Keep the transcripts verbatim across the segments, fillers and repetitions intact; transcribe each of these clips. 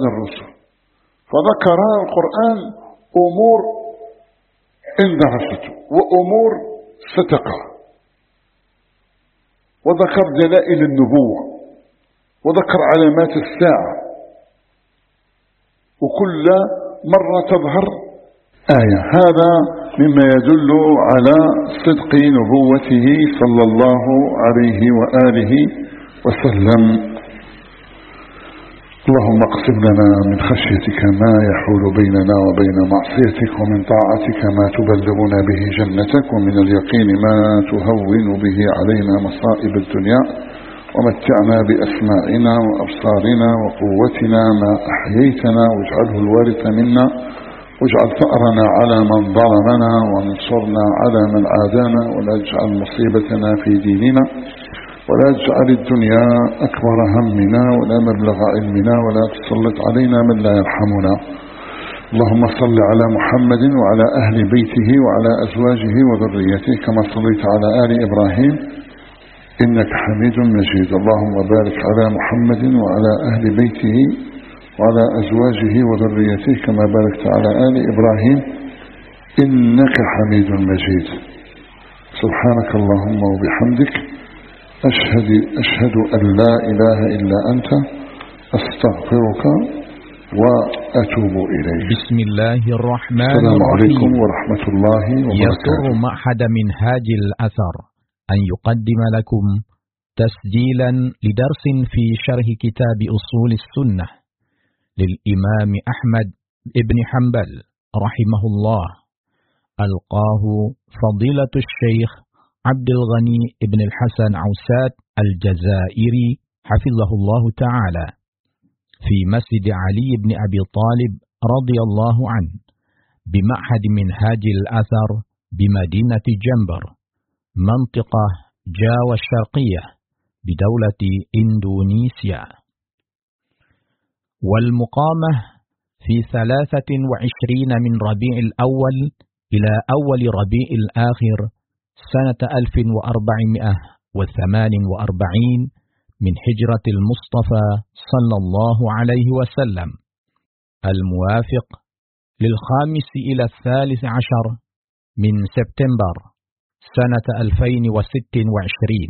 الرسل، فذكر القرآن أمور اندرست وأمور ستقع، وذكر دلائل النبوة، وذكر علامات الساعة، وكل مرة تظهر آية. هذا مما يدل على صدق نبوته صلى الله عليه وآله وسلم. اللهم اقسم لنا من خشيتك ما يحول بيننا وبين معصيتك، ومن طاعتك ما تبلغنا به جنتك، ومن اليقين ما تهون به علينا مصائب الدنيا، ومتعنا بأسماعنا وأبصارنا وقوتنا ما أحييتنا، واجعله الوارث منا، واجعل ثأرنا على من ظلمنا، وانصرنا على من عادانا، ولا تجعل مصيبتنا في ديننا، ولا تجعل الدنيا أكبر همنا ولا مبلغ علمنا، ولا تسلط علينا من لا يرحمنا. اللهم صل على محمد وعلى أهل بيته وعلى أزواجه وذريته كما صليت على آل إبراهيم إنك حميد مجيد. اللهم بارك على محمد وعلى أهل بيته وعلى أزواجه وذريته كما باركت على آل إبراهيم إنك حميد مجيد. سبحانك اللهم وبحمدك، أشهد, أشهد أن لا إله إلا أنت، أستغفرك وأتوب إليك. بسم الله الرحمن السلام الرحيم. عليكم ورحمة الله وبركاته. يسر معهد منهاج الأثر أن يقدم لكم تسجيلا لدرس في شرح كتاب أصول السنة للإمام أحمد بن حنبل رحمه الله، ألقاه فضيلة الشيخ عبد الغني بن الحسن عوسات الجزائري حفظه الله تعالى في مسجد علي بن أبي طالب رضي الله عنه بمعهد منهاج الأثر بمدينة جنبر منطقة جاوة الشرقية بدولة إندونيسيا. والمقامة في ثلاثة وعشرين من ربيع الأول إلى أول ربيع الآخر سنة ألف وأربعمائة وثمان وأربعين من هجرة المصطفى صلى الله عليه وسلم، الموافق للخامس إلى الثالث عشر من سبتمبر سنة ألفين وست وعشرين،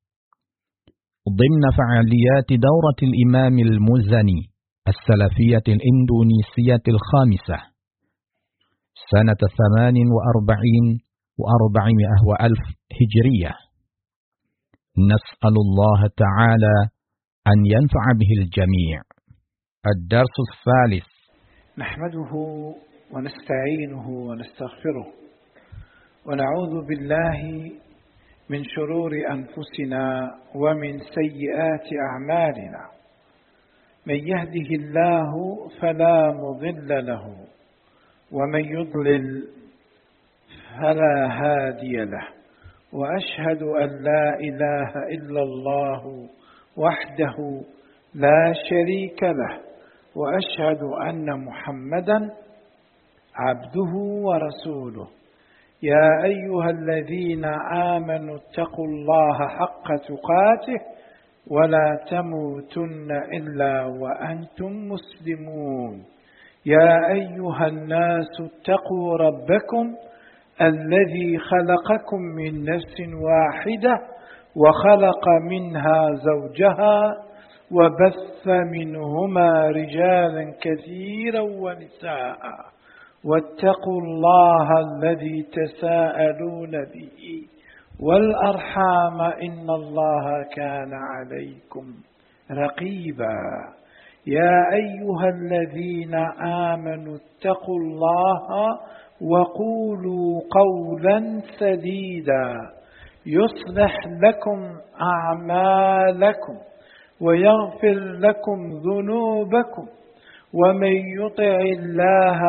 ضمن فعاليات دورة الإمام المزني السلفية الإندونيسية الخامسة سنة ثمان وأربعين وأربعمائة وألف هجرية. نسأل الله تعالى أن ينفع به الجميع. الدرس الثالث. نحمده ونستعينه ونستغفره ونعوذ بالله من شرور أنفسنا ومن سيئات أعمالنا، من يهده الله فلا مضل له ومن يضلل فلا هادي له، وأشهد أن لا إله إلا الله وحده لا شريك له، وأشهد أن محمدا عبده ورسوله. يا أيها الذين آمنوا اتقوا الله حق تقاته ولا تموتن إلا وأنتم مسلمون. يا أيها الناس اتقوا ربكم الذي خلقكم من نفس واحدة وخلق منها زوجها وبث منهما رجالا كثيرا ونساء، واتقوا الله الذي تساءلون به والأرحام إن الله كان عليكم رقيبا. يا أيها الذين آمنوا اتقوا الله وقولوا قولا سديدا يصلح لكم أعمالكم ويغفر لكم ذنوبكم، ومن يطع الله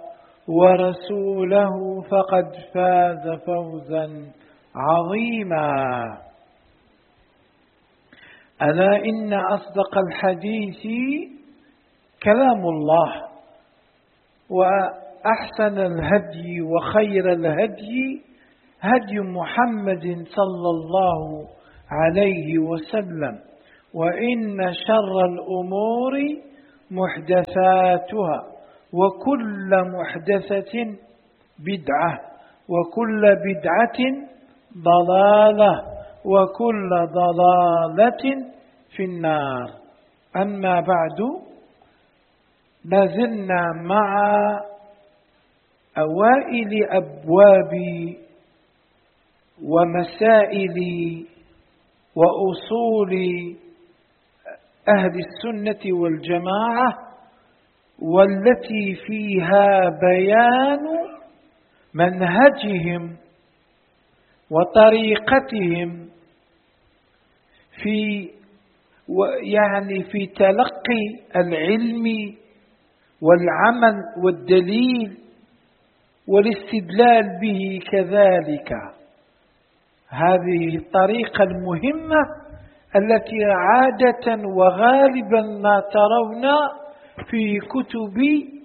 ورسوله فقد فاز فوزا عظيما. ألا إن أصدق الحديث كلام الله، وأحسن الهدي وخير الهدي هدي محمد صلى الله عليه وسلم، وإن شر الأمور محدثاتها وكل محدثة بدعة وكل بدعة ضلالة وكل ضلالة في النار. أما بعد، لازلنا مع أوائل أبواب ومسائل وأصول أهل السنة والجماعة، والتي فيها بيان منهجهم وطريقتهم في يعني في تلقي العلم والعمل والدليل والاستدلال به كذلك. هذه الطريقة المهمة التي عادة وغالبا ما ترون في كتب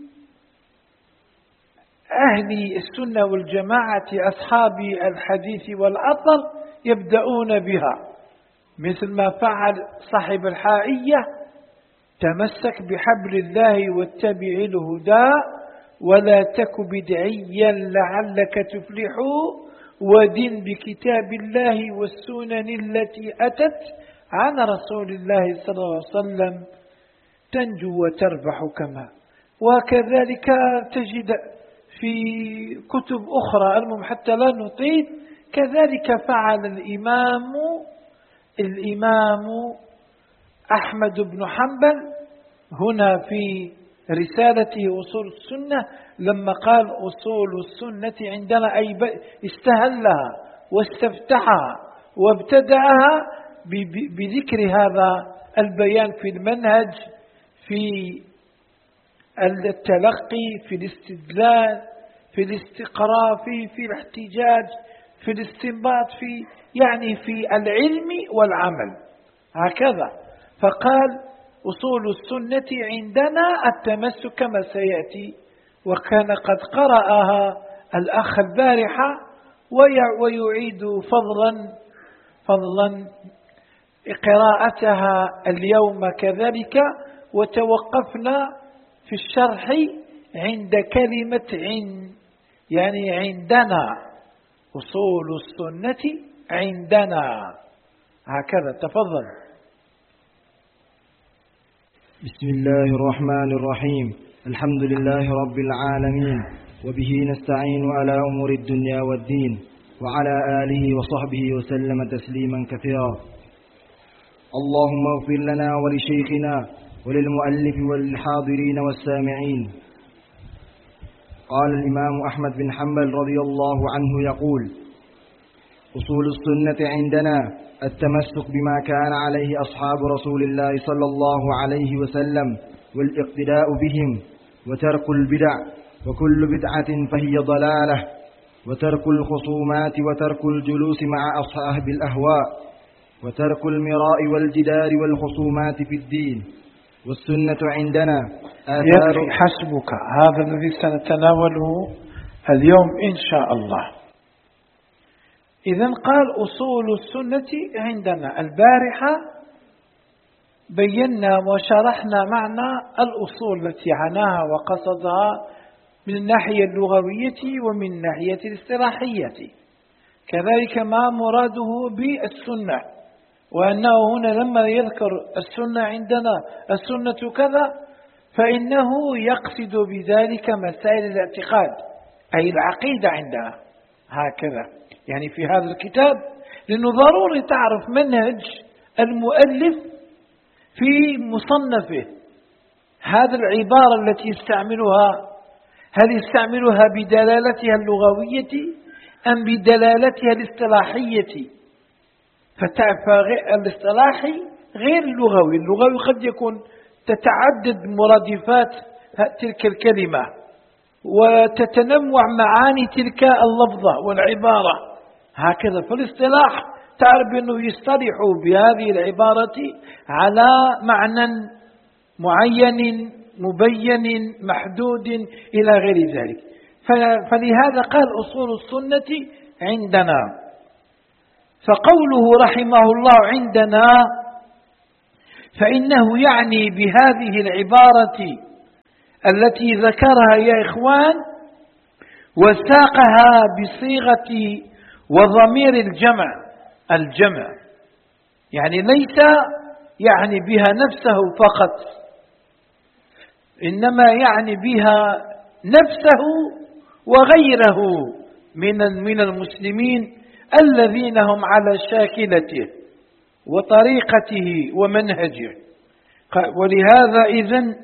أهل السنة والجماعة أصحاب الحديث والأثر يبدأون بها، مثل ما فعل صاحب الحائية: تمسك بحبل الله واتبع الهدى ولا تك بدعيا لعلك تفلح ودن بكتاب الله والسنن التي أتت عن رسول الله صلى الله عليه وسلم تنجو وتربح. كما وكذلك تجد في كتب أخرى، المهم حتى لا نطيل، كذلك فعل الإمام الإمام أحمد بن حنبل هنا في رسالته أصول السنة، لما قال أصول السنة عندنا أي استهلها واستفتحها وابتدعها بذكر هذا البيان في المنهج، في التلقي، في الاستدلال، في الاستقراء، في في الاحتجاج، في الاستنباط، في يعني في العلم والعمل هكذا. فقال أصول السنة عندنا التمسك كما سيأتي، وكان قد قرأها الأخ البارحة ويعيد فضلا فضلا قراءتها اليوم كذلك. وتوقفنا في الشرح عند كلمة عند، يعني عندنا أصول السنة عندنا هكذا. تفضل. بسم الله الرحمن الرحيم. الحمد لله رب العالمين، وبه نستعين على أمور الدنيا والدين، وعلى آله وصحبه وسلم تسليما كثيرا. اللهم اغفر لنا ولشيخنا وللمؤلف وللحاضرين والسامعين. قال الإمام أحمد بن حنبل رضي الله عنه يقول: أصول السنة عندنا التمسك بما كان عليه أصحاب رسول الله صلى الله عليه وسلم والاقتداء بهم، وترك البدع، وكل بدعة فهي ضلالة، وترك الخصومات، وترك الجلوس مع أصحاب الأهواء، وترك المراء والجدال والخصومات في الدين. والسنة عندنا يكفي حسبك هذا الذي سنتناوله اليوم إن شاء الله. إذن قال أصول السنة عندنا. البارحة بينا وشرحنا معنى الأصول التي عناها وقصدها من الناحية اللغوية ومن الناحية الاصطلاحية، كذلك ما مراده بالسنة، وأنه هنا لما يذكر السنة عندنا السنة كذا فإنه يقصد بذلك مسائل الاعتقاد، أي العقيدة عندنا هكذا. يعني في هذا الكتاب لأنه ضروري تعرف منهج المؤلف في مصنفه. هذه العبارة التي يستعملها هل يستعملها بدلالتها اللغوية أم بدلالتها الاصطلاحية؟ فالاصطلاحي غير اللغوي. اللغوي قد يكون تتعدد مرادفات تلك الكلمة وتتنوع معاني تلك اللفظة والعبارة هكذا. فالاصطلاح تعرف أنه يصطلح بهذه العبارة على معنى معين مبين محدود إلى غير ذلك. فلهذا قال أصول السنة عندنا. فقوله رحمه الله عندنا فإنه يعني بهذه العبارة التي ذكرها يا إخوان وساقها بصيغة وضمير الجمع الجمع يعني ليس يعني بها نفسه فقط، إنما يعني بها نفسه وغيره من من المسلمين الذين هم على شاكلته وطريقته ومنهجه. ولهذا إذن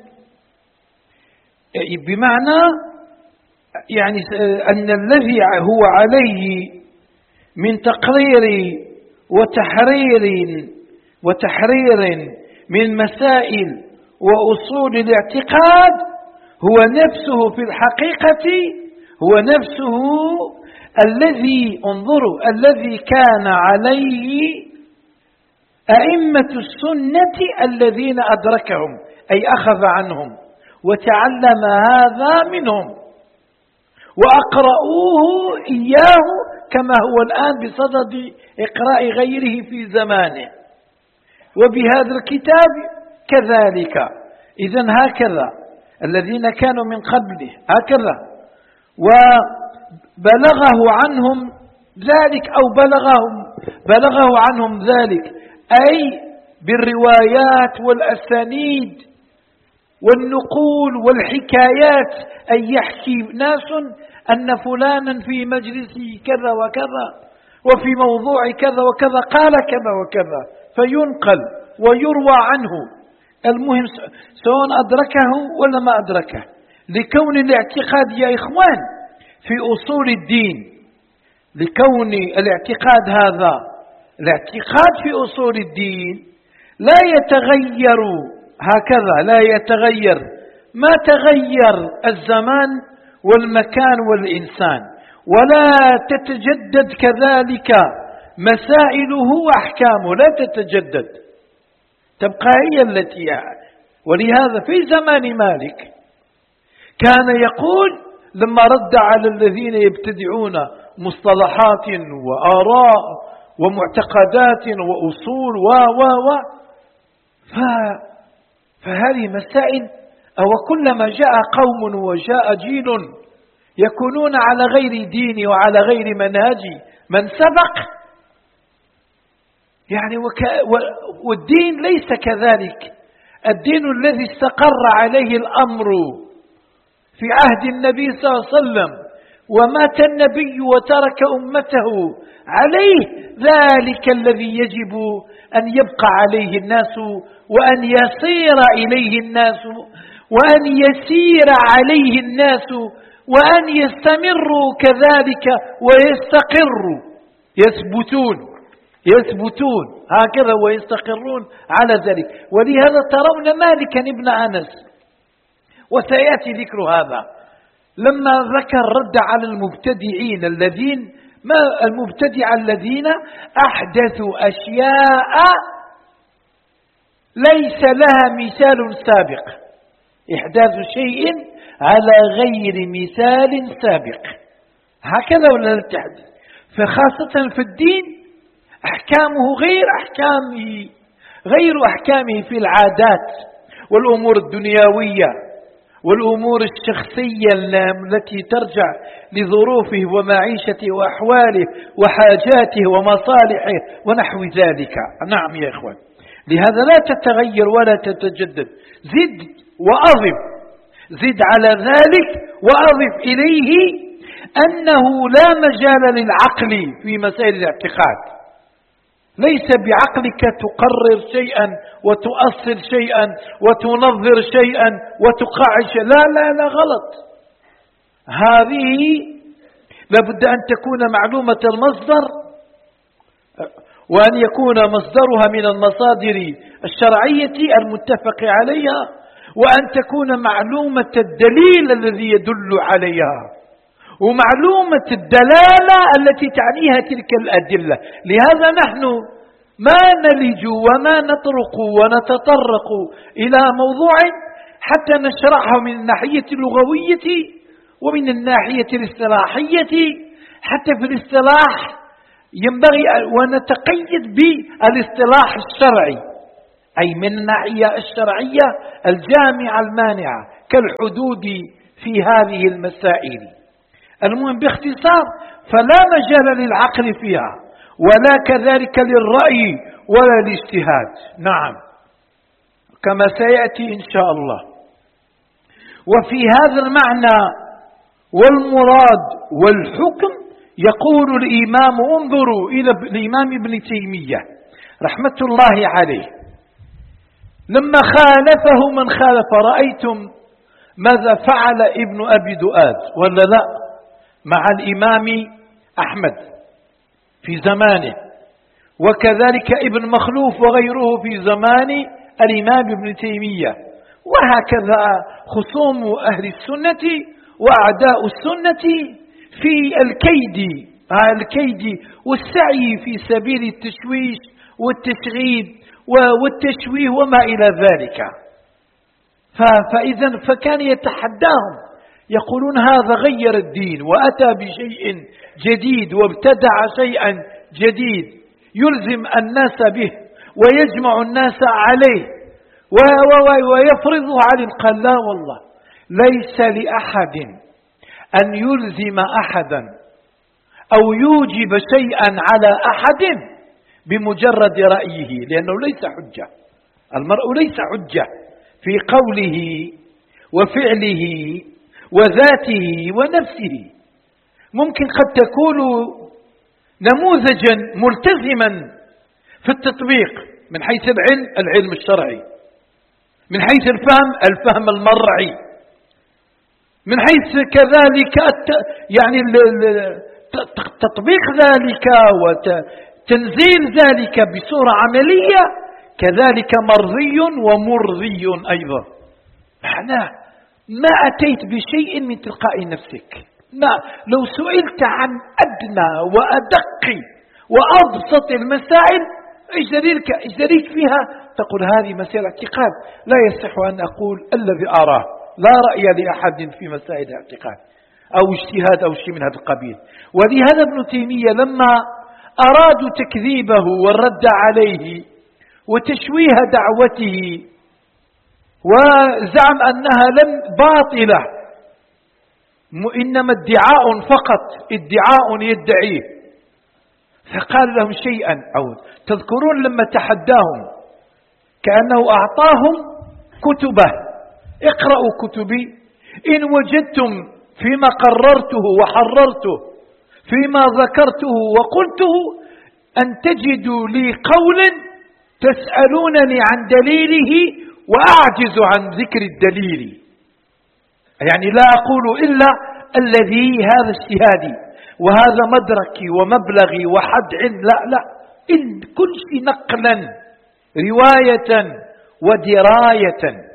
بمعنى يعني أن الذي هو عليه من تقرير وتحرير وتحرير من مسائل وأصول الاعتقاد هو نفسه في الحقيقة هو نفسه الذي انظروا الذي كان عليه أئمة السنة الذين أدركهم أي أخذ عنهم وتعلم هذا منهم وأقرأوه إياه كما هو الآن بصدد إقراء غيره في زمانه. وبهذا الكتاب كذلك. إذن هكذا الذين كانوا من قبله هكذا وبلغه عنهم ذلك أو بلغهم بلغه عنهم ذلك أي بالروايات والأسانيد والنقول والحكايات أي يحكي ناس أن فلانا في مجلسه كذا وكذا وفي موضوع كذا وكذا قال كذا وكذا فينقل ويروى عنه. المهم سواء أدركه ولا ما أدركه لكون الاعتقاد يا إخوان في أصول الدين لكون الاعتقاد هذا الاعتقاد في أصول الدين لا يتغير هكذا لا يتغير ما تغير الزمان والمكان والإنسان ولا تتجدد كذلك مسائله وأحكامه لا تتجدد تبقى هي التي ولهذا في زمان مالك كان يقول لما رد على الذين يبتدعون مصطلحات وآراء ومعتقدات وأصول و و و فهذه مسائل أو كلما جاء قوم وجاء جيل يكونون على غير دين وعلى غير منهج من سبق يعني وك والدين ليس كذلك. الدين الذي استقر عليه الأمر في عهد النبي صلى الله عليه وسلم ومات النبي وترك أمته عليه ذلك الذي يجب أن يبقى عليه الناس وأن يسير إليه الناس وأن يسير عليه الناس وأن يستمروا كذلك ويستقروا يثبتون يثبتون هكذا ويستقرون على ذلك. ولهذا ترون مالكا ابن أنس وسيأتي ذكر هذا لما ذكر رد على المبتدعين الذين ما المبتدع الذين أحدثوا أشياء ليس لها مثال سابق إحداث شيء على غير مثال سابق هكذا ولا التحديث. فخاصة في الدين أحكامه غير أحكامه غير أحكامه في العادات والأمور الدنيوية والأمور الشخصية التي ترجع لظروفه ومعيشته وأحواله وحاجاته ومصالحه ونحو ذلك. نعم يا إخوان لهذا لا تتغير ولا تتجدد. زد وأضف زد على ذلك وأضف إليه أنه لا مجال للعقل في مسائل الاعتقاد. ليس بعقلك تقرر شيئا وتؤصل شيئا وتنظر شيئا وتقاعد شيئا لا لا لا غلط. هذه لابد أن تكون معلومة المصدر وأن يكون مصدرها من المصادر الشرعية المتفق عليها وأن تكون معلومة الدليل الذي يدل عليها ومعلومة الدلالة التي تعنيها تلك الأدلة. لهذا نحن ما نلج وما نطرق ونتطرق إلى موضوع حتى نشرحه من الناحية اللغوية ومن الناحية الاصطلاحية حتى في الاصطلاح ينبغي ونتقيد بالاصطلاح الشرعي أي من الناحية الشرعية الجامعة المانعة كالحدود في هذه المسائل. المهم باختصار فلا مجال للعقل فيها ولا كذلك للرأي ولا الاجتهاد. نعم كما سيأتي إن شاء الله. وفي هذا المعنى والمراد والحكم يقول الإمام انظروا إلى الإمام ابن تيمية رحمة الله عليه لما خالفه من خالف. رأيتم ماذا فعل ابن أبي دؤاد ولا لا مع الإمام أحمد في زمانه، وكذلك ابن مخلوف وغيره في زمان الإمام ابن تيمية، وهكذا خصوم أهل السنة وأعداء السنة في الكيد الكيد والسعي في سبيل التشويش والتشغيب والتشويه وما إلى ذلك. فإذا فكان يتحداهم يقولون هذا غير الدين وأتى بشيء جديد وابتدع شيئا جديد يلزم الناس به ويجمع الناس عليه ويفرضه عليهم. قال لا والله ليس لأحد أن يلزم أحدا أو يوجب شيئا على أحد بمجرد رأيه، لأنه ليس حجة. المرء ليس حجة في قوله وفعله وذاته ونفسه. ممكن قد تكون نموذجا ملتزما في التطبيق من حيث العلم العلم الشرعي، من حيث الفهم الفهم المرعي، من حيث كذلك يعني تطبيق ذلك وتنزيل ذلك بصورة عملية كذلك مرضي ومرضي أيضا. معناه ما أتيت بشيء من تلقاء نفسك. ما لو سئلت عن أدنى وأدق وأبسط المسائل إيش دليلك إيش دليلك فيها تقول هذه مسائل اعتقاد لا يصح أن أقول الذي أراه، لا رأي لأحد في مسائل الاعتقاد أو اجتهاد أو شيء من هذا القبيل. ولهذا ابن تيمية لما أرادوا تكذيبه والرد عليه وتشويه دعوته وزعم أنها لم باطلة إنما ادعاء فقط ادعاء يدعيه، فقال لهم شيئا أو تذكرون لما تحداهم كأنه أعطاهم كتبه اقرأوا كتبي إن وجدتم فيما قررته وحررته فيما ذكرته وقلته أن تجدوا لي قول تسألونني عن دليله وأعجز عن ذكر الدليل، يعني لا أقول إلا الذي هذا اجتهادي وهذا مدركي ومبلغي وحد علم، لا لا إن كل شيء نقلا رواية ودراية.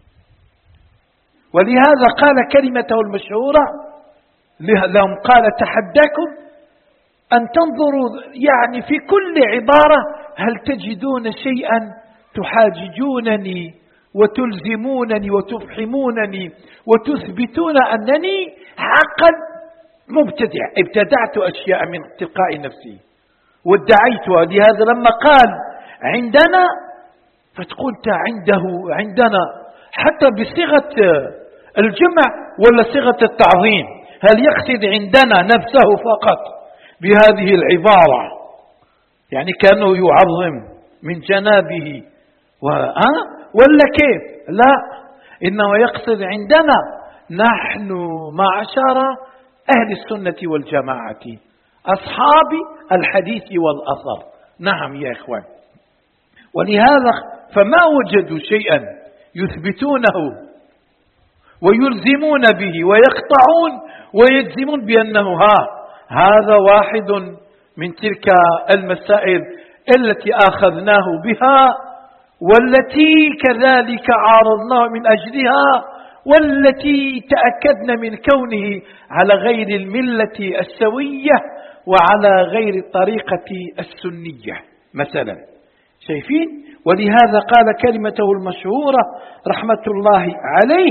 ولهذا قال كلمته المشهورة لهم قال تحداكم أن تنظروا يعني في كل عبارة هل تجدون شيئا تحاججونني وتلزمونني وتفحمونني وتثبتون أنني حقا مبتدع ابتدعت أشياء من تلقاء نفسي وادعيتها. لهذا لما قال عندنا فتقولت عنده عندنا حتى بصيغة الجمع ولا صيغة التعظيم، هل يقصد عندنا نفسه فقط بهذه العبارة يعني كأنه يعظم من جنابه ولا كيف؟ لا، إنما يقصد عندنا نحن معشر أهل السنة والجماعة أصحاب الحديث والأثر. نعم يا إخوان. ولهذا فما وجدوا شيئا يثبتونه ويلزمون به ويقطعون ويجزمون بأنه ها هذا واحد من تلك المسائل التي أخذناه بها والتي كذلك عارضناه من أجلها والتي تأكدنا من كونه على غير الملة السوية وعلى غير الطريقة السنية مثلا. شايفين؟ ولهذا قال كلمته المشهورة رحمة الله عليه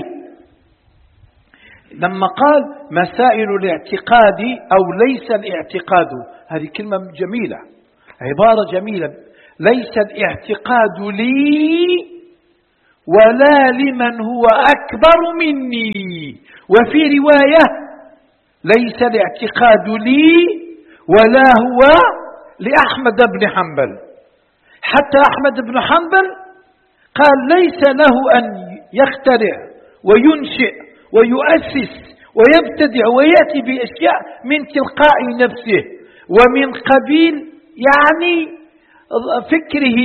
لما قال مسائل الاعتقاد أو ليس الاعتقاد، هذه كلمة جميلة عبارة جميلة ليس الاعتقاد لي ولا لمن هو أكبر مني. وفي رواية ليس الاعتقاد لي ولا هو لأحمد بن حنبل. حتى أحمد بن حنبل قال ليس له أن يخترع وينشئ ويؤسس ويبتدع ويأتي بأشياء من تلقاء نفسه ومن قبيل يعني فكره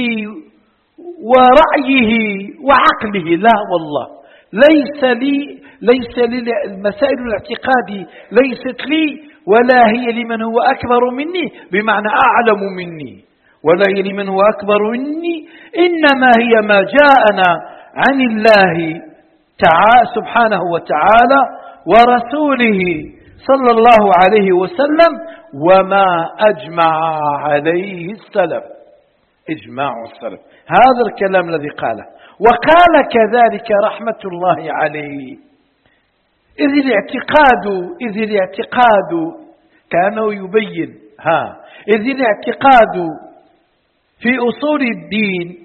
ورأيه وعقله. لا والله، ليس لي ليس لي المسائل الاعتقادي ليست لي ولا هي لمن هو أكبر مني بمعنى أعلم مني، ولا هي لمن هو أكبر مني، إنما هي ما جاءنا عن الله تعالى سبحانه وتعالى ورسوله صلى الله عليه وسلم، وما أجمع عليه السلف، إجماع السلف. هذا الكلام الذي قاله. وقال كذلك رحمة الله عليه: إذ الاعتقاد إذ الاعتقاد كأنه يبين ها إذ الاعتقاد في أصول الدين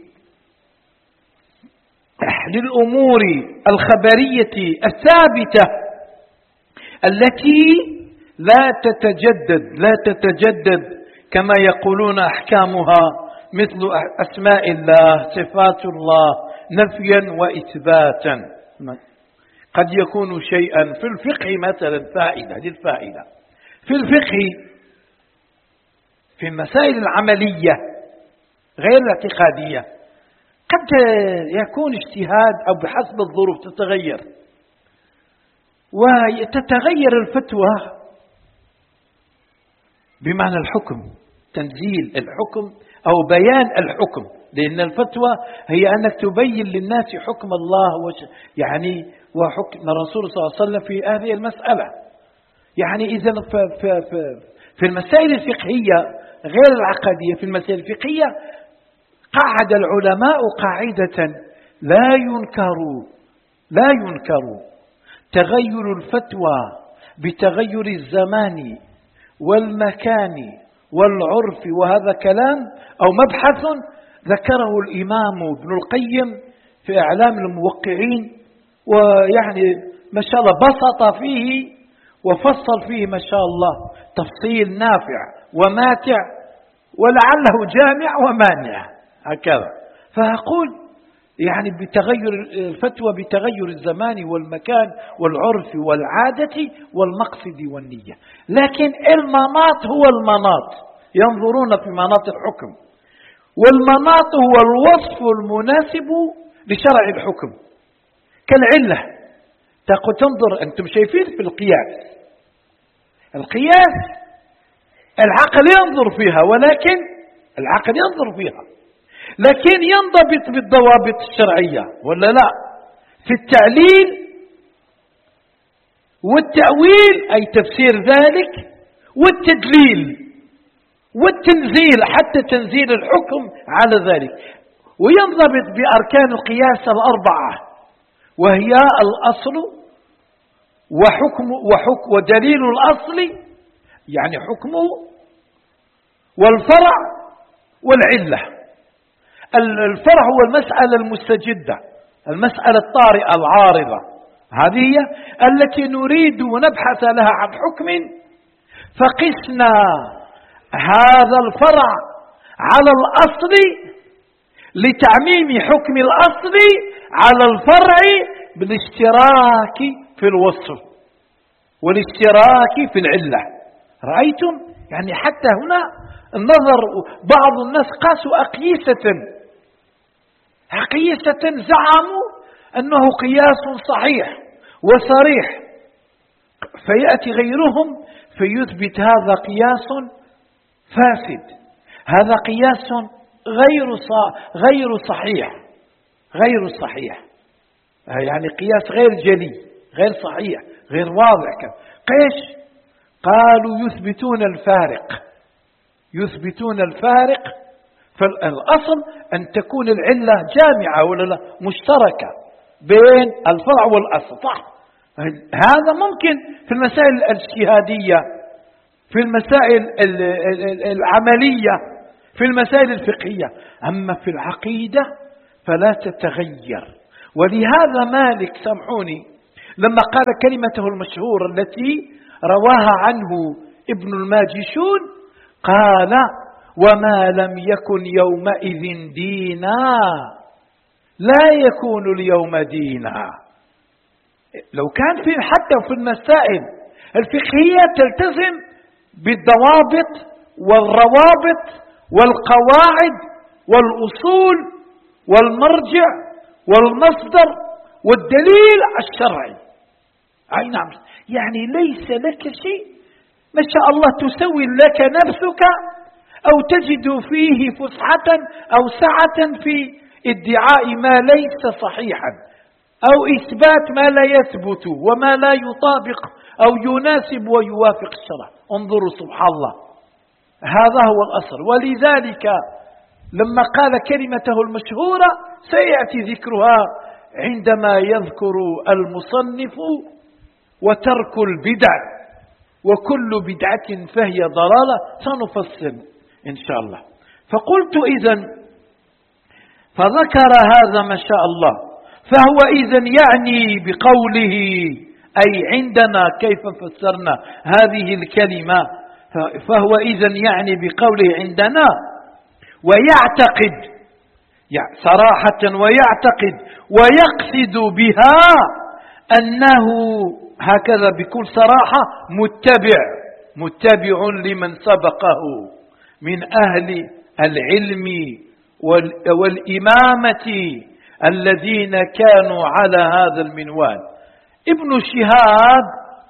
للأمور الخبرية الثابتة التي لا تتجدد لا تتجدد كما يقولون أحكامها، مثل أسماء الله، صفات الله، نفيا وإثباتا. قد يكون شيئا في الفقه مثلا فائدة للفائدة في الفقه في المسائل العملية غير الاعتقادية قد يكون اجتهاد أو بحسب الظروف تتغير وتتغير الفتوى بمعنى الحكم، تنزيل الحكم أو بيان الحكم، لأن الفتوى هي أنك تبين للناس حكم الله وش يعني وحكم الرسول صلى الله عليه وسلم في هذه المسألة. يعني إذا في, في, في المسائل الفقهية غير العقدية، في المسائل الفقهية قعد العلماء قاعدة لا ينكر لا ينكر تغير الفتوى بتغير الزمان والمكان والعرف. وهذا كلام أو مبحث ذكره الإمام ابن القيم في إعلام الموقعين، ويعني ما شاء الله بسط فيه وفصل فيه ما شاء الله تفصيل نافع وماتع، ولعله جامع ومانع هكذا. فأقول يعني بتغير الفتوى بتغير الزمان والمكان والعرف والعادة والمقصد والنية، لكن المناط هو المناط، ينظرون في مناط الحكم، والمناط هو الوصف المناسب لشرع الحكم. كالعلة تقول تنظر، أنتم شايفين في القياس، القياس العقل ينظر فيها، ولكن العقل ينظر فيها لكن ينضبط بالضوابط الشرعية ولا لا؟ في التعليل والتأويل أي تفسير ذلك، والتدليل والتنزيل حتى تنزيل الحكم على ذلك، وينضبط بأركان القياس الأربعة، وهي الأصل وحكم وحكم ودليل الأصل يعني حكمه، والفرع والعلة. الفرع هو المسألة المستجدة، المسألة الطارئة العارضة، هذه هي التي نريد نبحث لها عن حكم، فقسنا هذا الفرع على الأصل لتعميم حكم الأصل على الفرع بالاشتراك في الوصف والاشتراك في العلة. رأيتم؟ يعني حتى هنا النظر، بعض الناس قاسوا أقيسة أقيسة زعموا أنه قياس صحيح وصريح، فيأتي غيرهم فيثبت هذا قياس فاسد، هذا قياس غير غير صحيح غير صحيح يعني قياس غير جلي غير صحيح غير واضح. قيش قالوا يثبتون الفارق يثبتون الفارق فالأصل أن تكون العلة جامعة ولا لا مشتركة بين الفرع والأصل، صح؟ هذا ممكن في المسائل الاجتهادية، في المسائل العملية، في المسائل الفقهية. أما في العقيدة فلا تتغير. ولهذا مالك سامحوني لما قال كلمته المشهورة التي رواها عنه ابن الماجشون قال: وما لم يكن يومئذ دينا لا يكون اليوم دينا. لو كان في حتى في المسائل الفقهية تلتزم بالضوابط والروابط والقواعد والأصول والمرجع والمصدر والدليل الشرعي. أي نعم، يعني ليس لك شيء ما شاء الله تسوي لك نفسك أو تجد فيه فسحة أو سعة في ادعاء ما ليس صحيحا أو إثبات ما لا يثبت وما لا يطابق أو يناسب ويوافق الشرع. انظروا سبحان الله، هذا هو الأصل. ولذلك لما قال كلمته المشهورة سيأتي ذكرها عندما يذكر المصنف وترك البدع وكل بدعة فهي ضلالة، سنفصل إن شاء الله. فقلت إذن فذكر هذا ما شاء الله، فهو إذن يعني بقوله أي عندنا كيف فسرنا هذه الكلمة، فهو إذن يعني بقوله عندنا ويعتقد يعني صراحة ويعتقد ويقصد بها أنه هكذا بكل صراحة متبع متبع لمن سبقه من أهل العلم والإمامة الذين كانوا على هذا المنوال. ابن شهاب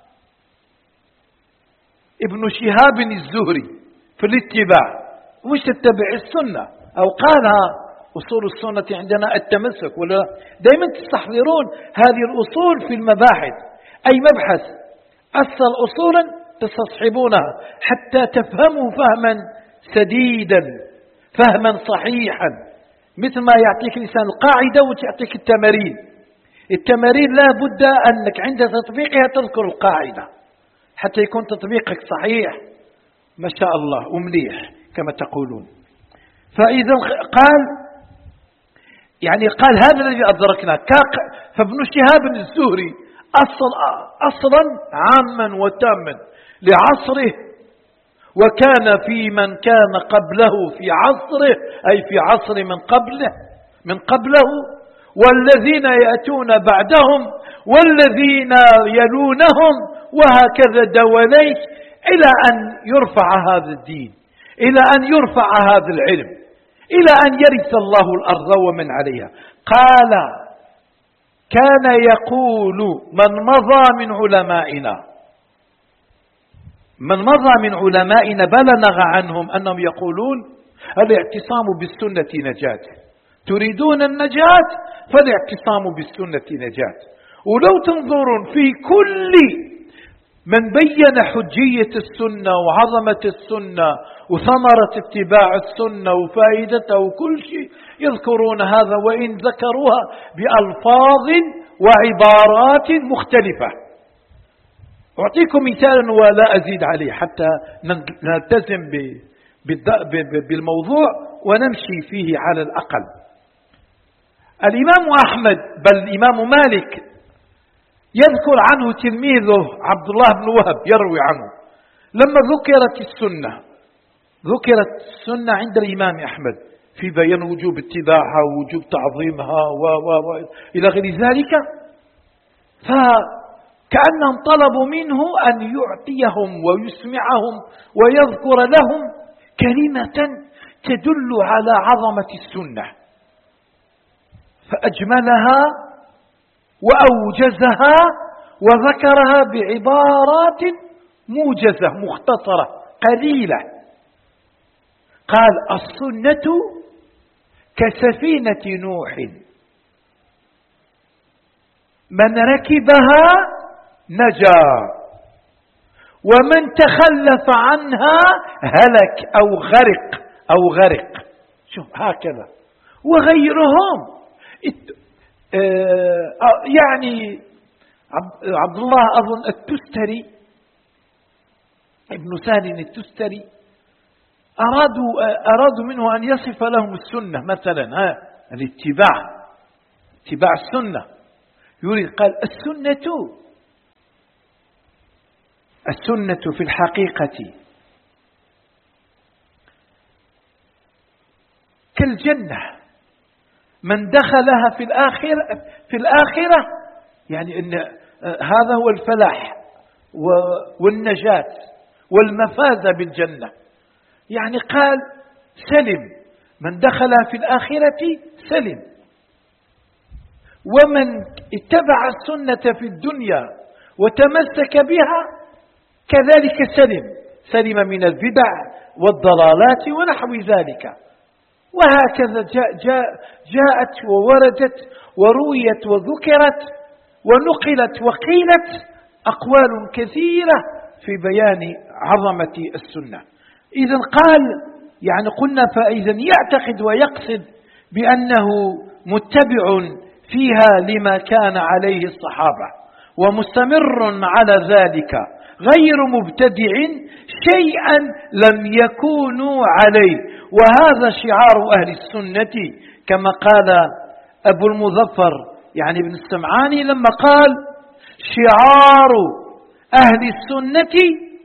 ابن شهاب الزهري في الاتباع مش تتبع السنة، أو قالها أصول السنة عندنا التمسك، ولا دائما تستحضرون هذه الأصول في المباحث. أي مبحث أصل أصولا تستصحبونها حتى تفهموا فهما سديدا فهما صحيحا، مثل ما يعطيك الإنسان القاعدة وتعطيك التمارين. التمارين لا بد أنك عند تطبيقها تذكر القاعدة حتى يكون تطبيقك صحيح ما شاء الله ومليح كما تقولون. فإذا قال يعني قال هذا الذي أدركنا. فابن شهاب الزهري أصل أصلا عاما وتاما لعصره، وكان في من كان قبله في عصره أي في عصر من قبله من قبله والذين يأتون بعدهم والذين يلونهم وهكذا دواليك إلى أن يرفع هذا الدين، إلى أن يرفع هذا العلم، إلى أن يرث الله الأرض ومن عليها. قال كان يقول من مضى من علمائنا من مضى من علمائنا بلغ عنهم أنهم يقولون الاعتصام بالسنة نجاة، تريدون النجاة فالاعتصام بالسنة نجاة. ولو تنظرون في كل من بين حجية السنة وعظمة السنة وثمرة اتباع السنة وفائدته وكل شيء يذكرون هذا، وإن ذكروها بألفاظ وعبارات مختلفة. أعطيكم مثالا ولا أزيد عليه حتى نلتزم بالموضوع ونمشي فيه على الأقل. الإمام أحمد بل الإمام مالك يذكر عنه تلميذه عبد الله بن وهب يروي عنه لما ذكرت السنة ذكرت السنة عند الإمام أحمد في بيان وجوب اتباعها ووجوب تعظيمها و و و إلى غير ذلك، فكأنهم طلبوا منه أن يعطيهم ويسمعهم ويذكر لهم كلمة تدل على عظمة السنة، فأجملها وأوجزها وذكرها بعبارات موجزة مختصرة قليلة. قال السنة كسفينة نوح من ركبها نجا ومن تخلف عنها هلك أو غرق أو غرق. شوف هكذا. وغيرهم يعني عبد الله أظن التستري ابن سهل التستري أرادوا, أرادوا منه أن يصف لهم السنة مثلا، ها الاتباع، اتباع السنة. يريد قال السنة السنة في الحقيقة كالجنة، من دخلها في الآخرة في الآخرة يعني إن هذا هو الفلاح والنجاة والمفازة بالجنة. يعني قال سلم، من دخلها في الآخرة سلم، ومن اتبع السنة في الدنيا وتمسك بها كذلك سلم، سلم من البدع والضلالات ونحو ذلك. وهكذا جاء جاء جاءت ووردت ورويت وذكرت ونقلت وقيلت أقوال كثيرة في بيان عظمة السنة. إذن قال يعني قلنا فإذا يعتقد ويقصد بأنه متبع فيها لما كان عليه الصحابة ومستمر على ذلك غير مبتدع شيئا لم يكونوا عليه. وهذا شعار أهل السنة كما قال أبو المظفر يعني ابن السمعاني لما قال شعار أهل السنة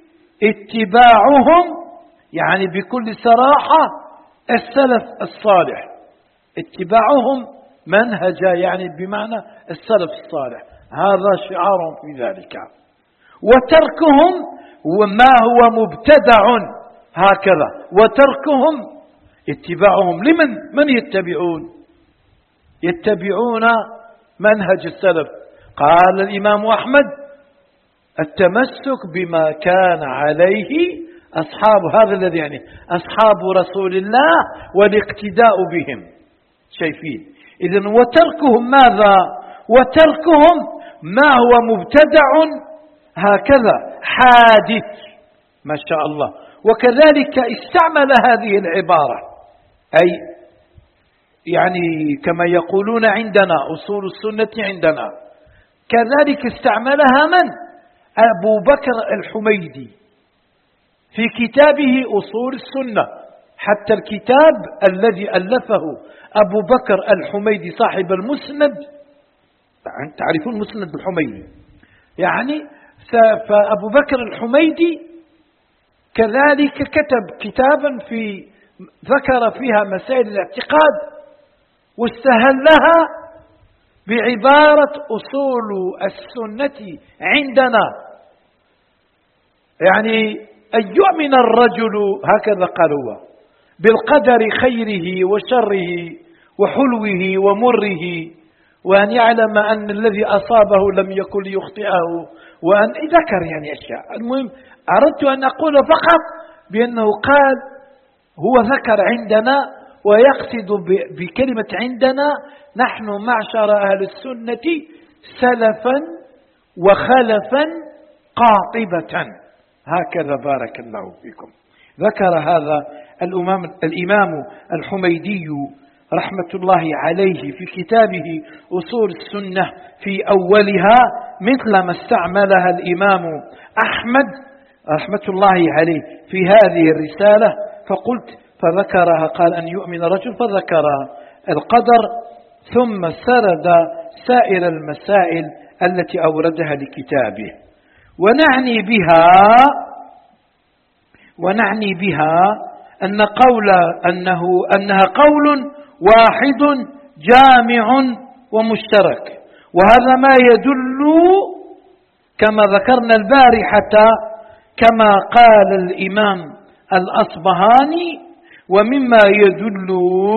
اتباعهم، يعني بكل صراحة السلف الصالح، اتباعهم منهج يعني بمعنى السلف الصالح، هذا شعارهم في ذلك. وتركهم وما هو مبتدع هكذا، وتركهم اتباعهم لمن من يتبعون يتبعون منهج السلف. قال الإمام أحمد التمسك بما كان عليه أصحاب، هذا الذي يعني أصحاب رسول الله والاقتداء بهم. شايفين إذن وتركهم ماذا؟ وتركهم ما هو مبتدع هكذا حادث ما شاء الله. وكذلك استعمل هذه العبارة، أي يعني كما يقولون عندنا أصول السنة عندنا، كذلك استعملها من؟ أبو بكر الحميدي في كتابه أصول السنة. حتى الكتاب الذي ألفه أبو بكر الحميدي صاحب المسند، تعرفون مسند الحميدي يعني، فأبو بكر الحميدي كذلك كتب كتابا في ذكر فيها مسائل الاعتقاد واستهلها بعبارة أصول السنة عندنا، يعني أن يؤمن الرجل هكذا قال هو بالقدر خيره وشره وحلوه ومره، وأن يعلم أن الذي أصابه لم يكن ليخطئه، وأن ذكر يعني أشياء. المهم أردت أن أقول فقط بأنه قال هو ذكر عندنا ويقصد بكلمة عندنا نحن معشر أهل السنة سلفا وخلفا قاطبة، هكذا بارك الله فيكم. ذكر هذا الإمام, الإمام الحميدي رحمة الله عليه في كتابه أصول السنة في أولها مثل ما استعملها الإمام أحمد رحمة الله عليه في هذه الرسالة. فقلت فذكرها، قال أن يؤمن رجل فذكر القدر ثم سرد سائر المسائل التي أوردها لكتابه. ونعني بها ونعني بها أن قول أنه أنها قول واحد جامع ومشترك، وهذا ما يدل كما ذكرنا البارحة كما قال الإمام الأصبهاني ومما يدل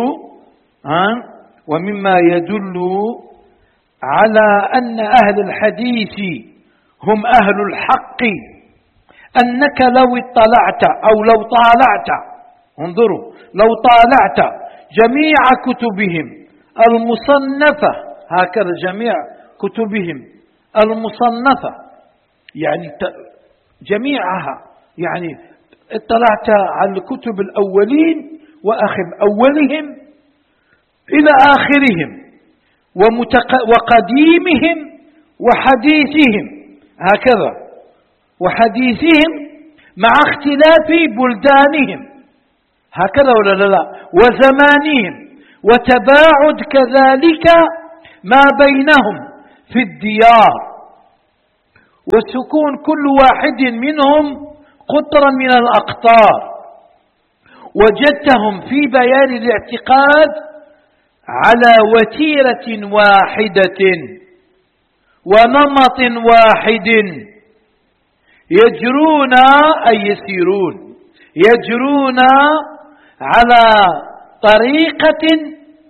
ومما يدل على أن أهل الحديث هم أهل الحق أنك لو اطلعت أو لو طالعت، انظروا، لو طالعت جميع كتبهم المصنفة، هكذا جميع كتبهم المصنفة يعني جميعها، يعني اطلعت على الكتب الأولين وأخذ أولهم إلى آخرهم وقديمهم وحديثهم هكذا، وحديثهم مع اختلاف بلدانهم، هكذا ولا لا؟ وزمانهم، وتباعد كذلك ما بينهم في الديار، وسكون كل واحد منهم قطرا من الأقطار. وجدتهم في بيان الاعتقاد على وتيرة واحدة ونمط واحد، يجرون أي يسيرون، يجرون على طريقة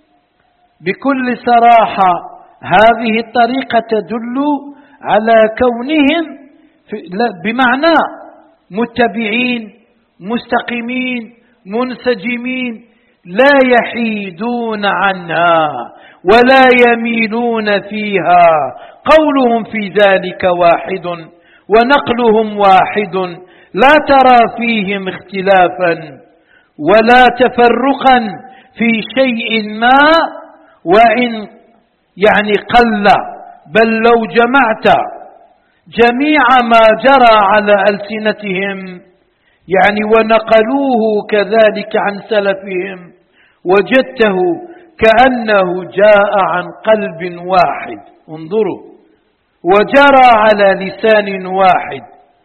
بكل صراحة. هذه الطريقة تدل على كونهم بمعنى متبعين مستقيمين منسجمين، لا يحيدون عنها ولا يميلون فيها. قولهم في ذلك واحد ونقلهم واحد، لا ترى فيهم اختلافا ولا تفرقا في شيء ما، وإن يعني قل، بل لو جمعت جميع ما جرى على ألسنتهم يعني ونقلوه كذلك عن سلفهم، وجدته كأنه جاء عن قلب واحد، انظروا، وجرى على لسان واحد.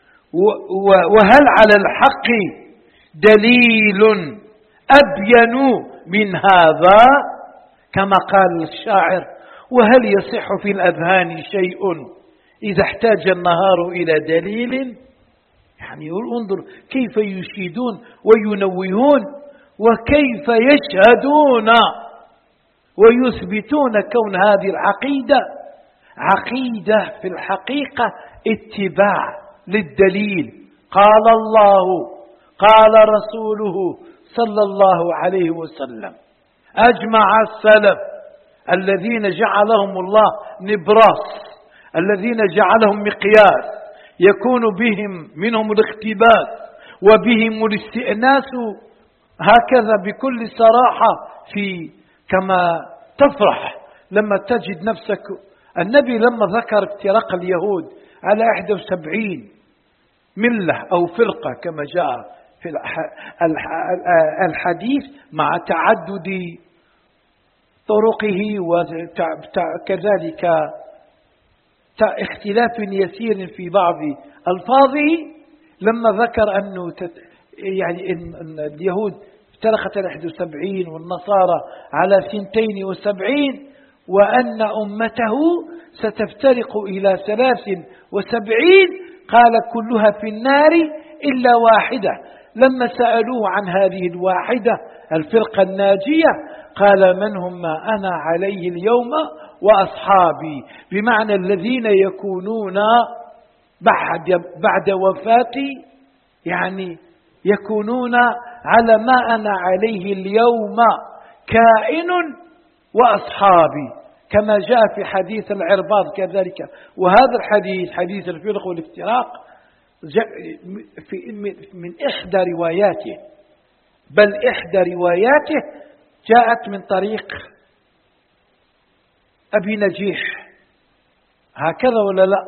وهل على الحق دليل أبين من هذا؟ كما قال الشاعر: وهل يصح في الأذهان شيء إذا احتاج النهار إلى دليل؟ يعني انظر كيف يشيدون وينوهون، وكيف يشهدون ويثبتون كون هذه العقيدة عقيدة في الحقيقة اتباع للدليل. قال الله قال رسوله صلى الله عليه وسلم. أجمع السلف الذين جعلهم الله نبراس، الذين جعلهم مقياس يكون بهم منهم الاقتباس وبهم الاستئناس، هكذا بكل صراحة، في كما تفرح لما تجد نفسك. النبي لما ذكر افتراق اليهود على إحدى وسبعين ملة أو فرقة كما جاء في الحديث مع تعدد طرقه وكذلك اختلاف يسير في بعض ألفاظه، لما ذكر أنه يعني إن اليهود افترقت على إحدى وسبعين والنصارى على ثنتين وسبعين، وأن أمته ستفترق إلى ثلاث وسبعين، قال كلها في النار إلا واحدة. لما سألوه عن هذه الواحدة الفرقة الناجية قال: من هم ما أنا عليه اليوم وأصحابي، بمعنى الذين يكونون بعد, بعد وفاتي، يعني يكونون على ما أنا عليه اليوم كائن وأصحابي، كما جاء في حديث العرباض كذلك. وهذا الحديث حديث الفرق والافتراق من إحدى رواياته، بل إحدى رواياته جاءت من طريق أبي نجيح، هكذا ولا لا؟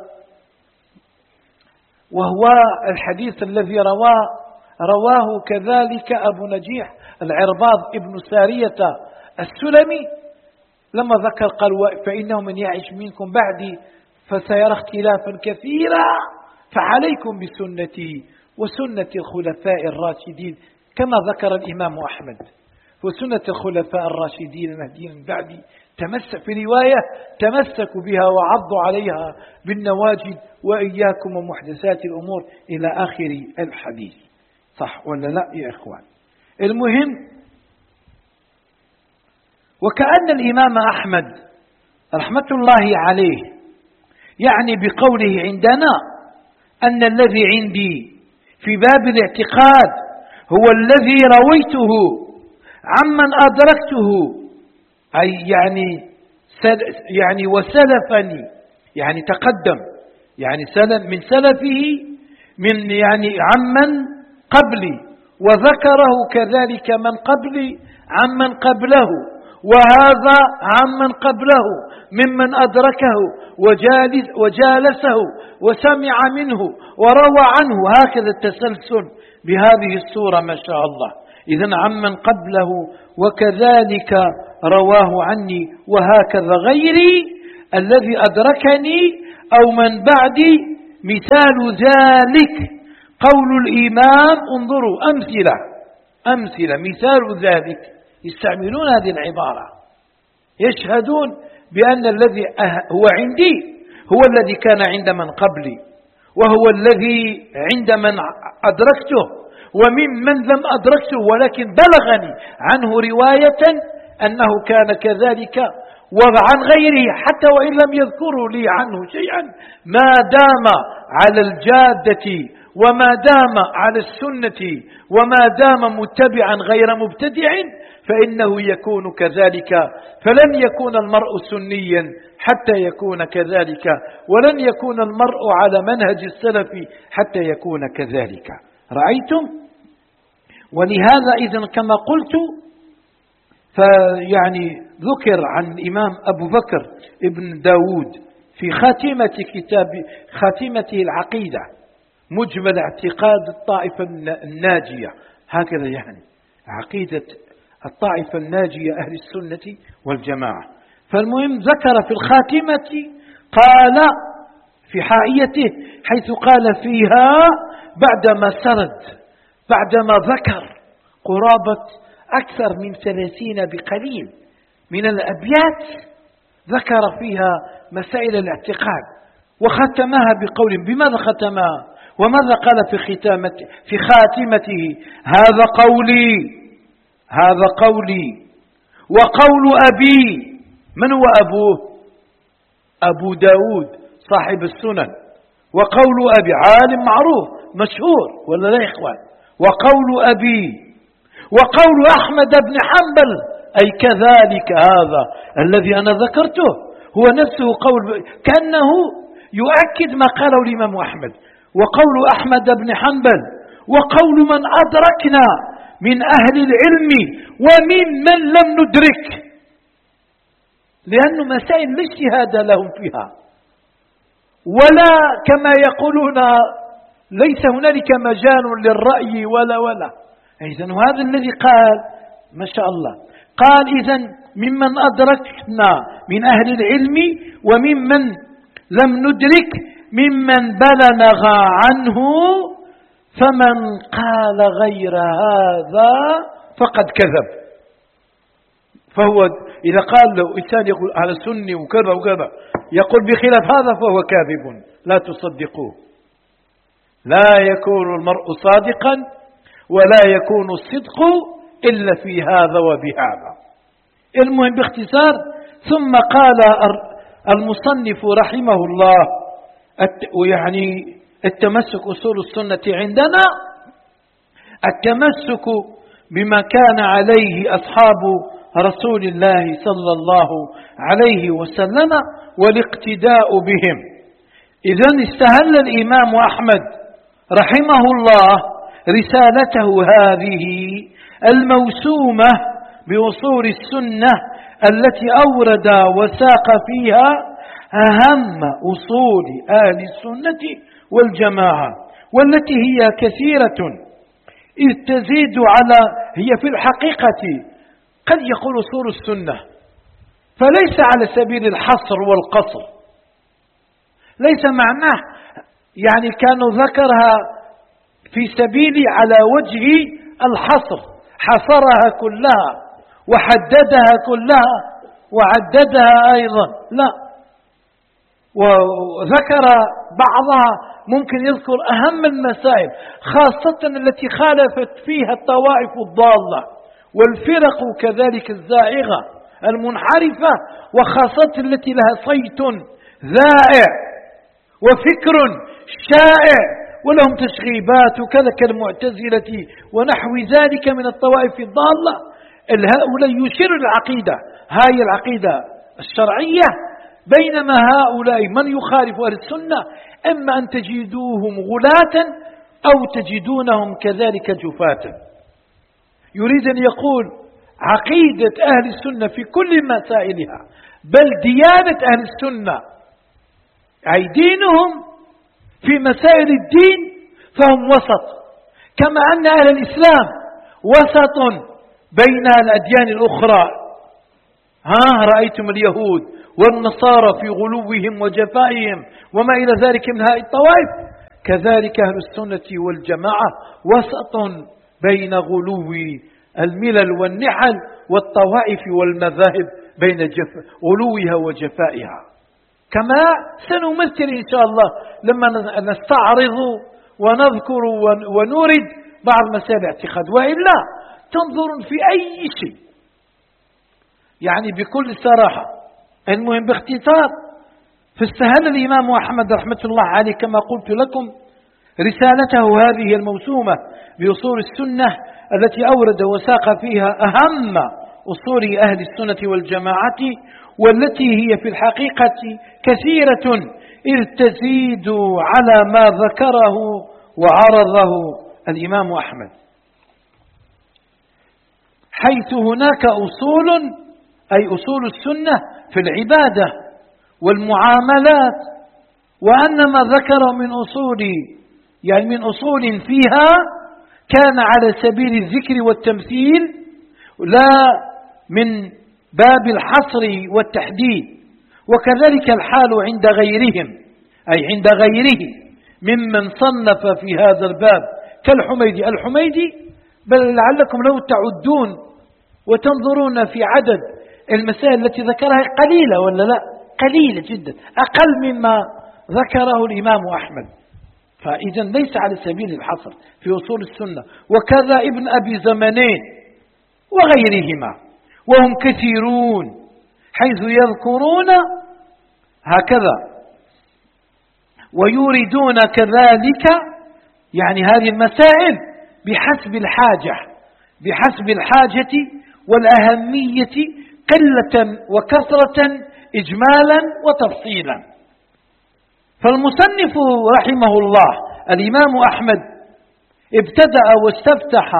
وهو الحديث الذي رواه رواه كذلك أبو نجيح العرباض ابن سارية السلمي، لما ذكر قال: فإنه من يعيش منكم بعدي فسيرى اختلافا كثيرا فعليكم بسنتي وسنة الخلفاء الراشدين، كما ذكر الإمام أحمد: وسنة الخلفاء الراشدين المهديين من بعدي تمسك في رواية تمسكوا بها وعضوا عليها بالنواجذ وإياكم ومحدثات الأمور إلى آخر الحديث. صح ولا لا يا إخوان؟ المهم، وكأن الإمام أحمد رحمة الله عليه يعني بقوله عندنا أن الذي عندي في باب الاعتقاد هو الذي رويته عمن أدركته، أي يعني يعني وسلفني، يعني تقدم، يعني سلف من سلفه، من يعني عمن قبلي، وذكره كذلك من قبلي عمن قبله، وهذا عمن قبله ممن أدركه وجالس وجالسه وسمع منه وروى عنه، هكذا التسلسل بهذه الصورة ما شاء الله. إذن عمن قبله وكذلك رواه عني وهكذا غيري الذي أدركني أو من بعدي. مثال ذلك قول الإمام، انظروا أمثلة أمثلة مثال ذلك، يستعملون هذه العبارة، يشهدون بأن الذي هو عندي هو الذي كان عند من قبلي، وهو الذي عند من أدركته، وممن لم أدركته ولكن بلغني عنه رواية أنه كان كذلك، وعن غيره حتى وإن لم يذكروا لي عنه شيئا، ما دام على الجادة وما دام على السنة وما دام متبعا غير مبتدع فإنه يكون كذلك. فلن يكون المرء سنيا حتى يكون كذلك، ولن يكون المرء على منهج السلف حتى يكون كذلك. رأيتم؟ ولهذا إذن كما قلت، فيعني ذكر عن الإمام أبو بكر ابن داود في خاتمة كتاب خاتمته العقيدة مجمل اعتقاد الطائفة الناجية، هكذا يعني عقيدة الطائفة الناجية أهل السنة والجماعة. فالمهم ذكر في الخاتمة، قال في حائيته حيث قال فيها بعدما سرد، بعدما ذكر قرابة أكثر من ثلاثين بقليل من الأبيات، ذكر فيها مسائل الاعتقاد وختمها بقول. بماذا ختمها وماذا قال في ختامته في خاتمته؟ هذا قولي، هذا قولي وقول أبي. من هو أبوه؟ أبو داود صاحب السنن، وقول أبي عالم معروف مشهور ولا لا يا إخوان؟ وقول أبي وقول أحمد بن حنبل، أي كذلك هذا الذي أنا ذكرته هو نفسه قول، كأنه يؤكد ما قاله الإمام أحمد، وقول أحمد بن حنبل، وقول من أدركنا من أهل العلم وممن لم ندرك، لأن مسائل لا اجتهاد لهم فيها، ولا كما يقولون ليس هنالك مجال للرأي ولا ولا. إذن هذا الذي قال ما شاء الله، قال إذن ممن أدركنا من أهل العلم وممن لم ندرك ممن بلغ عنه، فمن قال غير هذا فقد كذب. فهو إذا قال له إنسان يقول على السنة وكذا وكذا يقول بخلاف هذا فهو كاذب، لا تصدقوه. لا يكون المرء صادقا ولا يكون الصدق إلا في هذا وبهذا. المهم باختصار، ثم قال المصنف رحمه الله ويعني التمسك أصول السنة عندنا التمسك بما كان عليه أصحاب رسول الله صلى الله عليه وسلم والاقتداء بهم. إذن استهل الإمام أحمد رحمه الله رسالته هذه الموسومة بأصول السنة التي أورد وساق فيها أهم أصول أهل السنة والجماعة، والتي هي كثيرة إذ تزيد على، هي في الحقيقة قد يقول أصول السنة، فليس على سبيل الحصر والقصر، ليس معناه يعني كانوا ذكرها في سبيل على وجه الحصر، حصرها كلها وحددها كلها وعددها أيضا، لا، وذكر بعضها، ممكن يذكر أهم المسائل خاصة التي خالفت فيها الطوائف الضالة والفرق كذلك الزائغة المنحرفة، وخاصة التي لها صيت ذائع وفكر شائع ولهم تشغيبات وكذا كالمعتزلة ونحو ذلك من الطوائف الضالة. هؤلاء يشير العقيدة، هاي العقيدة الشرعية، بينما هؤلاء من يخالف أهل السنة إما أن تجدوهم غلاة أو تجدونهم كذلك جفاة. يريد أن يقول عقيدة أهل السنة في كل مسائلها، بل ديانة أهل السنة أي دينهم في مسائل الدين فهم وسط، كما أن أهل الإسلام وسط بين الأديان الأخرى. ها رأيتم اليهود والنصارى في غلوهم وجفائهم وما إلى ذلك من هذه الطوائف، كذلك أهل السنة والجماعة وسط بين غلو الملل والنحل والطوائف والمذاهب بين جف غلوها وجفائها، كما سنمثل إن شاء الله لما نستعرض ونذكر ونورد بعض مسائل الاعتقاد. وإلا تنظر في أي شيء يعني بكل صراحة، المهم باختصار، فاستهل الإمام أحمد رحمة الله عليه كما قلت لكم رسالته هذه الموسومة بأصول السنة التي أورد وساق فيها أهم أصول أهل السنة والجماعة، والتي هي في الحقيقة كثيرة إذ تزيد على ما ذكره وعرضه الإمام أحمد، حيث هناك أصول أي أصول السنة في العبادة والمعاملات، وأن ما ذكر من أصول يعني من أصول فيها كان على سبيل الذكر والتمثيل لا من باب الحصر والتحديد. وكذلك الحال عند غيرهم أي عند غيره ممن صنف في هذا الباب كالحميدي. الحميدي بل لعلكم لو تعدون وتنظرون في عدد المسائل التي ذكرها قليلة ولا لا؟ قليلة جدا، أقل مما ذكره الإمام أحمد، فإذا ليس على سبيل الحصر في أصول السنة. وكذا ابن أبي زمانين وغيرهما، وهم كثيرون حيث يذكرون هكذا ويوردون كذلك يعني هذه المسائل بحسب الحاجة بحسب الحاجة والأهمية قلة وكثرة إجمالا وتفصيلا. فالمصنف رحمه الله الإمام أحمد ابتدأ واستفتح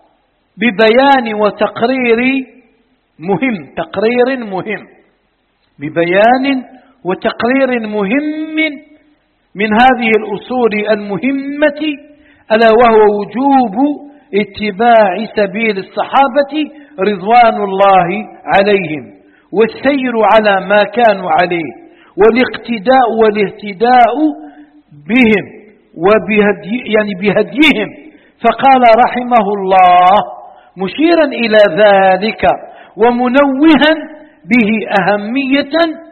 ببيان وتقرير مهم تقرير مهم ببيان وتقرير مهم من هذه الأصول المهمة، ألا وهو وجوب اتباع سبيل الصحابة رضوان الله عليهم والسير على ما كانوا عليه والاقتداء والاهتداء بهم وبهدي يعني بهديهم. فقال رحمه الله مشيرا إلى ذلك ومنوها به أهمية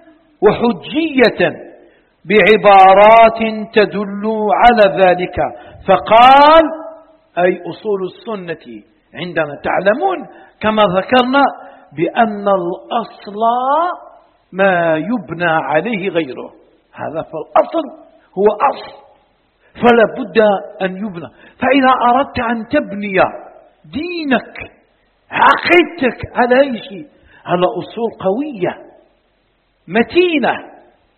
وحجية بعبارات تدل على ذلك، فقال أي أصول السنة عندنا تعلمون كما ذكرنا بأن الأصل ما يبنى عليه غيره، هذا فالأصل هو أصل فلا بد أن يبنى. فإذا أردت أن تبني دينك عقيدتك على أي شيء على أصول قوية متينة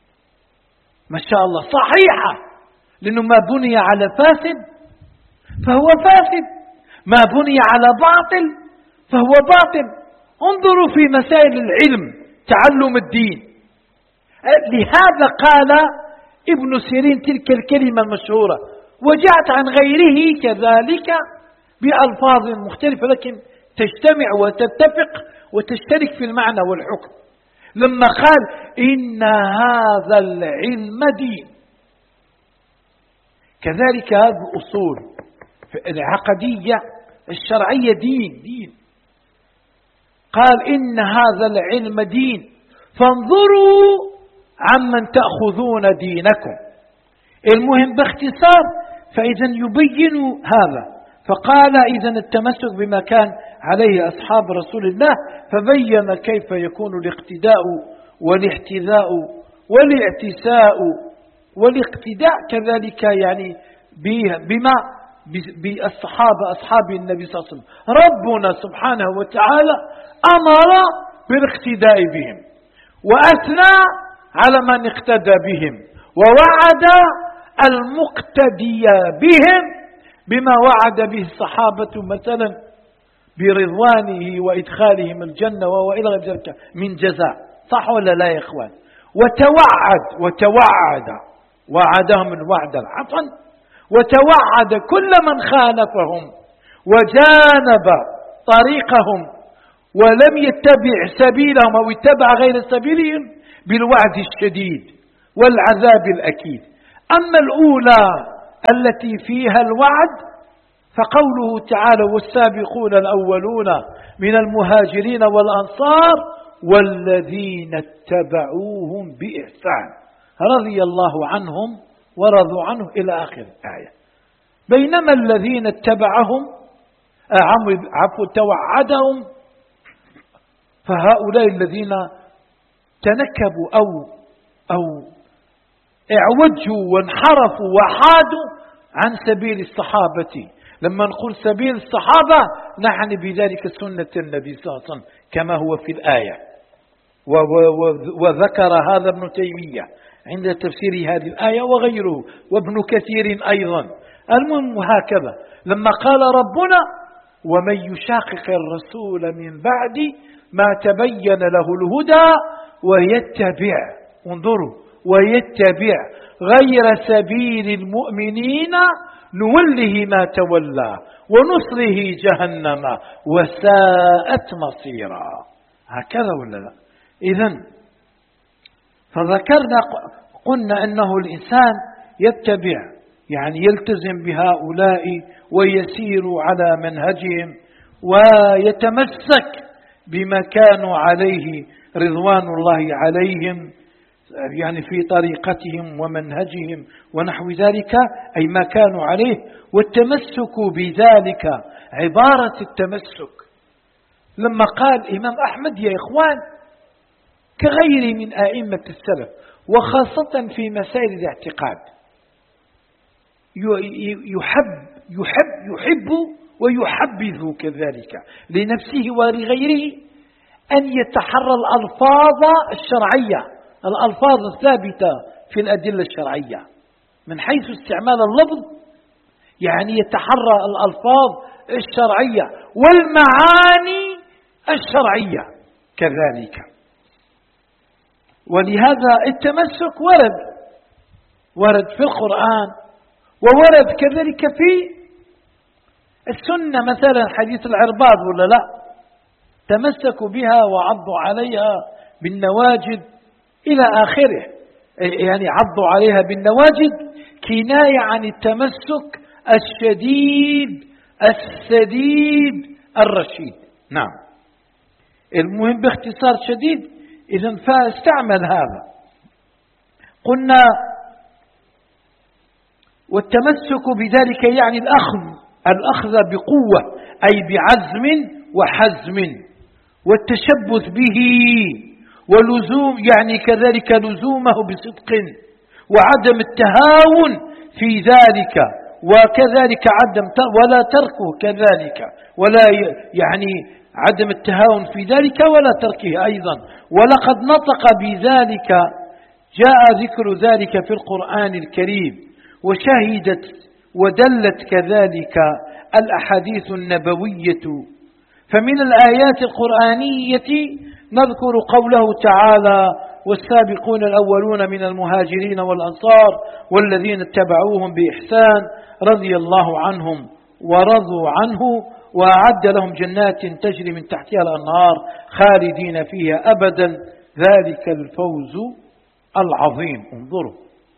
ما شاء الله صحيحة، لأنه ما بني على فاسد فهو فاسد، ما بني على باطل فهو باطل. انظروا في مسائل العلم تعلم الدين، لهذا قال ابن سيرين تلك الكلمة المشهورة، وجاءت عن غيره كذلك بألفاظ مختلفة لكن تجتمع وتتفق وتشترك في المعنى والحكم، لما قال إن هذا العلم دين. كذلك هذه الأصول العقدية الشرعية دين دين قال إن هذا العلم دين فانظروا عمن تأخذون دينكم. المهم باختصار فإذا يبين هذا، فقال إذا التمسك بما كان عليه أصحاب رسول الله، فبين كيف يكون الاقتداء والاحتذاء والاعتساء والاقتداء كذلك يعني بما بالصحابة أصحاب النبي صلى الله عليه وسلم. ربنا سبحانه وتعالى أمر بالاقتداء بهم وأثنى على من اقتدى بهم، ووعد المقتدي بهم بما وعد به الصحابة مثلا برضوانه وإدخالهم الجنة وإلى غير ذلك من جزاء، صح ولا لا يا إخوان؟ وتوعد وتوعد وعدهم الوعد الحسن، وتوعد كل من خالفهم وجانب طريقهم ولم يتبع سبيلهم أو اتبع غير سبيلهم بالوعد الشديد والعذاب الأكيد. أما الأولى التي فيها الوعد فقوله تعالى والسابقون الأولون من المهاجرين والأنصار والذين اتبعوهم بإحسان رضي الله عنهم ورضوا عنه إلى آخر الآية. بينما الذين اتبعهم عفوا توعدهم فهؤلاء الذين تنكبوا أو أو اعوجوا وانحرفوا وحادوا عن سبيل الصحابة. لما نقول سبيل الصحابة نعني بذلك سنة النبي صلى الله عليه وسلم كما هو في الآية، وذكر هذا ابن تيمية عند تفسير هذه الآية وغيره وابن كثير أيضا. المهم هكذا لما قال ربنا ومن يشاقق الرسول من بعد ما تبين له الهدى ويتبع انظروا ويتبع غير سبيل المؤمنين نوله ما تولى ونصره جهنم وساءت مصيرا. هكذا ولا لا؟ إذن فذكرنا قلنا أنه الإنسان يتبع يعني يلتزم بهؤلاء ويسير على منهجهم ويتمسك بما كانوا عليه رضوان الله عليهم يعني في طريقتهم ومنهجهم ونحو ذلك أي ما كانوا عليه. والتمسك بذلك عبارة التمسك لما قال إمام أحمد يا إخوان كغيره من أئمة السلف وخاصة في مسائل الاعتقاد يحب يحب يحب ويحبذ كذلك لنفسه ولغيره أن يتحرى الألفاظ الشرعية الألفاظ الثابتة في الأدلة الشرعية من حيث استعمال اللفظ يعني يتحرى الألفاظ الشرعية والمعاني الشرعية كذلك. ولهذا التمسك ورد ورد في القرآن وورد كذلك في السنة مثلا حديث العرباض ولا لا تمسكوا بها وعضوا عليها بالنواجد إلى آخره يعني عضوا عليها بالنواجد كناية عن التمسك الشديد السديد الرشيد. نعم المهم باختصار شديد إذن فاستعمل هذا. قلنا والتمسك بذلك يعني الأخذ الأخذ بقوة أي بعزم وحزم والتشبث به ولزوم يعني كذلك لزومه بصدق وعدم التهاون في ذلك وكذلك عدم ولا تركه كذلك ولا يعني عدم التهاون في ذلك ولا تركه أيضا. ولقد نطق بذلك جاء ذكر ذلك في القرآن الكريم وشهدت ودلت كذلك الأحاديث النبوية. فمن الآيات القرآنية نذكر قوله تعالى والسابقون الأولون من المهاجرين والأنصار والذين اتبعوهم بإحسان رضي الله عنهم ورضوا عنه وأعد لهم جنات تجري من تحتها الأنهار خالدين فيها أبدا ذلك الفوز العظيم. انظروا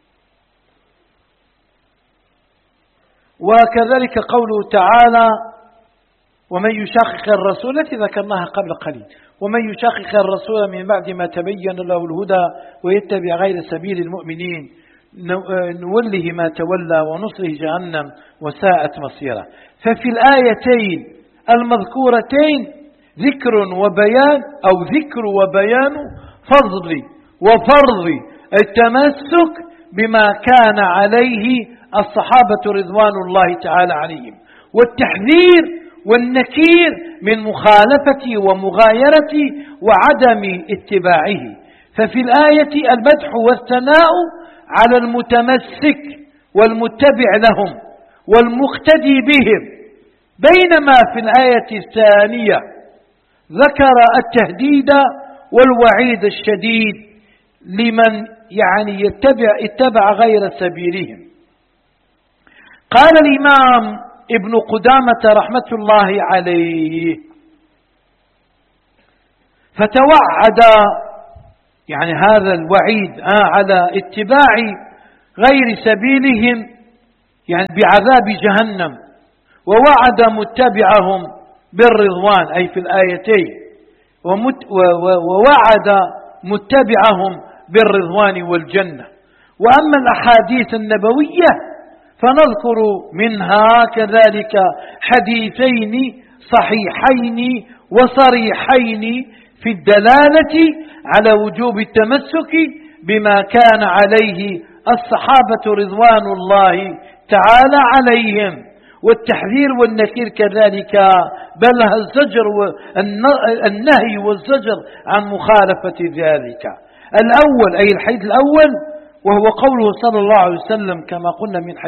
وكذلك قوله تعالى ومن يشاقق الرسول التي ذكرناها قبل قليل ومن يشاقق الرسول من بعد ما تبين له الهدى ويتبع غير سبيل المؤمنين نوله ما تولى ونصره جهنم وساءت مصيره. ففي الآيتين المذكورتين ذكر وبيان أو ذكر وبيان فضل وفرض التمسك بما كان عليه الصحابة رضوان الله تعالى عليهم والتحذير والنكير من مخالفة ومغايرة وعدم اتباعه. ففي الآية المدح والثناء على المتمسك والمتبع لهم والمقتدي بهم بينما في الآية الثانية ذكر التهديد والوعيد الشديد لمن يعني يتبع, اتبع غير سبيلهم. قال الإمام ابن قدامة رحمة الله عليه، فتوعد يعني هذا الوعيد على اتباع غير سبيلهم يعني بعذاب جهنم، ووعد متبعهم بالرضوان أي في الآيتين، ووعد متبعهم بالرضوان والجنة. وأما الأحاديث النبوية فنذكر منها كذلك حديثين صحيحين وصريحين في الدلالة على وجوب التمسك بما كان عليه الصحابة رضوان الله تعالى عليهم، والتحذير والنكير كذلك، بل الزجر والنهي والزجر عن مخالفة ذلك. الأول أي الحديث الأول وهو قوله صلى الله عليه وسلم كما قلنا من حديث